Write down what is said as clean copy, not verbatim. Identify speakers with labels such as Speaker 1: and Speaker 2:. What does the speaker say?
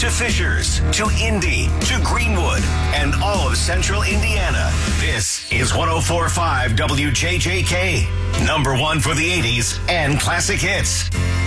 Speaker 1: to Fishers, to Indy, to Greenwood, and all of central Indiana. This is 104.5 WJJK. Number one for the 80s and classic hits.